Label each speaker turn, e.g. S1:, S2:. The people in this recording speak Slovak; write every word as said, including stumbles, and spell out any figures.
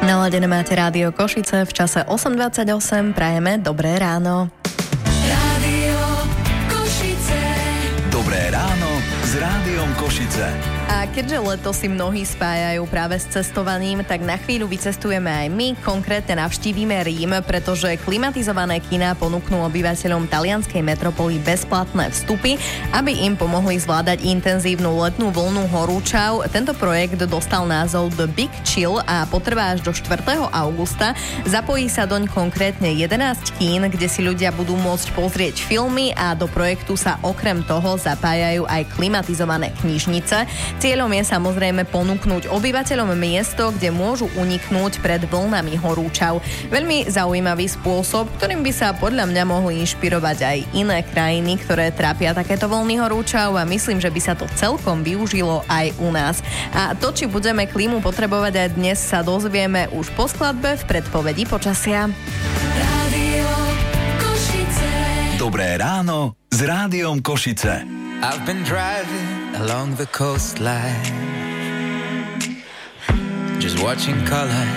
S1: Naladené máte Rádio Košice v čase osem dvadsaťosem. Prajeme dobré ráno.
S2: Rádio Košice.
S3: Dobré ráno s Rádiom Košice.
S1: A keďže leto si mnohí spájajú práve s cestovaním, tak na chvíľu vycestujeme aj my, konkrétne navštívime Rím, pretože klimatizované kiná ponúknú obyvateľom talianskej metropoly bezplatné vstupy, aby im pomohli zvládať intenzívnu letnú vlnu horúčav. Tento projekt dostal názov The Big Chill a potrvá až do štvrtého augusta. Zapojí sa doň konkrétne jedenásť kín, kde si ľudia budú môcť pozrieť filmy a do projektu sa okrem toho zapájajú aj klimatizované knižnice. Cieľom je samozrejme ponúknuť obyvateľom miesto, kde môžu uniknúť pred vlnami horúčav. Veľmi zaujímavý spôsob, ktorým by sa podľa mňa mohli inšpirovať aj iné krajiny, ktoré trápia takéto vlny horúčav, a myslím, že by sa to celkom využilo aj u nás. A to, či budeme klímu potrebovať aj dnes, sa dozvieme už po skladbe v predpovedi počasia.
S2: Rádio Košice.
S3: Dobré ráno s Rádiom Košice.
S4: I've been driving along the coastline, just watching colors